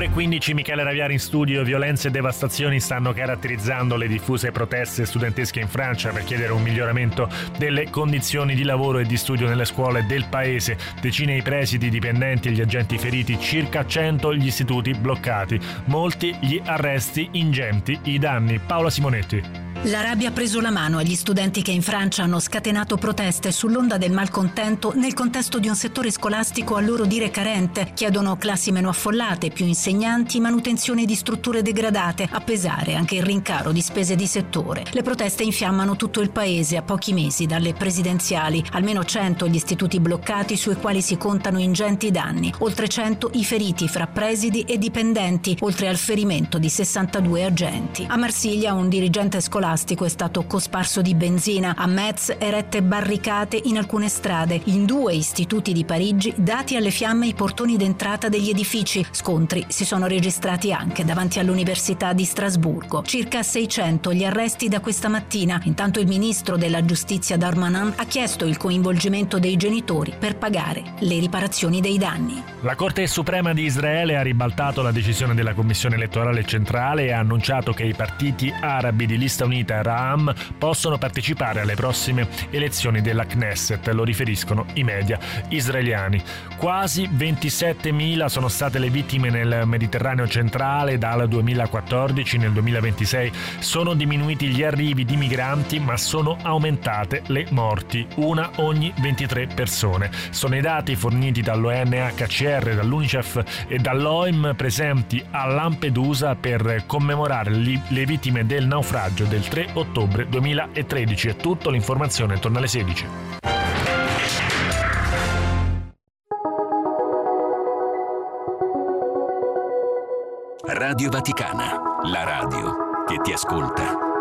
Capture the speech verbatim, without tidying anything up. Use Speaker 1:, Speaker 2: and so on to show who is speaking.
Speaker 1: e quindici, Michele Raviari in studio. Violenze e devastazioni stanno caratterizzando le diffuse proteste studentesche in Francia per chiedere un miglioramento delle condizioni di lavoro e di studio nelle scuole del paese. Decine i presidi, i dipendenti e gli agenti feriti, circa cento gli istituti bloccati, molti gli arresti, ingenti i danni. Paola Simonetti.
Speaker 2: La rabbia ha preso la mano agli studenti che in Francia hanno scatenato proteste sull'onda del malcontento nel contesto di un settore scolastico a loro dire carente. Chiedono classi meno affollate, più insegnanti, manutenzione di strutture degradate, a pesare anche il rincaro di spese di settore. Le proteste infiammano tutto il paese a pochi mesi dalle presidenziali. Almeno cento gli istituti bloccati sui quali si contano ingenti danni. Oltre cento i feriti fra presidi e dipendenti, oltre al ferimento di sessantadue agenti. A Marsiglia un dirigente scolastico è stato cosparso di benzina. A Metz erette barricate in alcune strade. In due istituti di Parigi dati alle fiamme i portoni d'entrata degli edifici. Scontri si sono registrati anche davanti all'Università di Strasburgo. Circa seicento gli arresti da questa mattina. Intanto il ministro della Giustizia Darmanin ha chiesto il coinvolgimento dei genitori per pagare le riparazioni dei danni.
Speaker 1: La Corte Suprema di Israele ha ribaltato la decisione della Commissione elettorale centrale e ha annunciato che i partiti arabi di lista unita Ra'am possono partecipare alle prossime elezioni della Knesset, lo riferiscono i media israeliani. Quasi ventisettemila sono state le vittime nel Mediterraneo centrale dal duemilaquattordici. Nel duemilaventisei sono diminuiti gli arrivi di migranti, ma sono aumentate le morti, una ogni ventitré persone. Sono i dati forniti dall'O N H C R, dall'UNICEF e dall'O I M presenti a Lampedusa per commemorare le vittime del naufragio del tre ottobre duemilatredici. È tutto, l'informazione torna alle sedici.
Speaker 3: Radio Vaticana, la radio che ti ascolta.